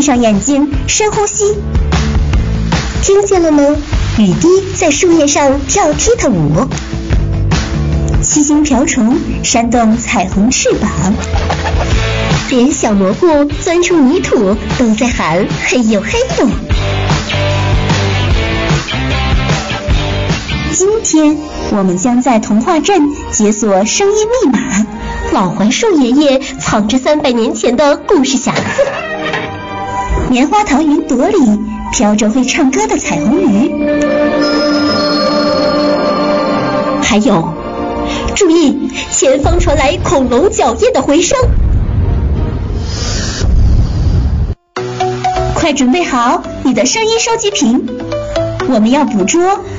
上眼睛，深呼吸。听见了吗？雨滴在树叶上跳踢踏舞，七星瓢虫扇动彩虹翅膀，连小蘑菇钻出泥土都在喊嘿呦嘿呦。今天我们将在童话镇解锁声音密码，老槐树爷爷藏着300年前的故事匣子，棉花糖云朵里飘着会唱歌的彩虹鱼，还有，注意，前方传来恐龙脚印的回声。快准备好你的声音收集瓶，我们要捕捉